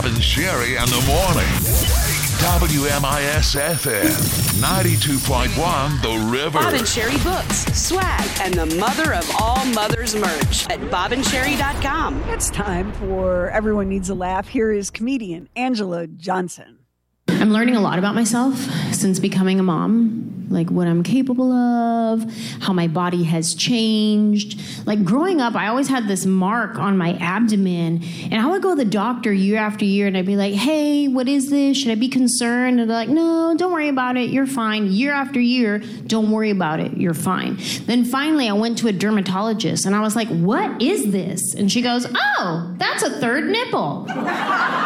Bob and Sherry in the morning. WMIS-FM, 92.1 The River. Bob and Sherry books, swag, and the mother of all mothers merch at bobandSherry.com. It's time for Everyone Needs a Laugh. Here is comedian Angela Johnson. I'm learning a lot about myself since becoming a mom, like what I'm capable of, how my body has changed. Like growing up, I always had this mark on my abdomen, and I would go to the doctor year after year, and I'd be like, hey, what is this? Should I be concerned? And they're like, no, don't worry about it. You're fine. Year after year, don't worry about it. You're fine. Then finally, I went to a dermatologist, and I was like, what is this? And she goes, oh, that's a third nipple.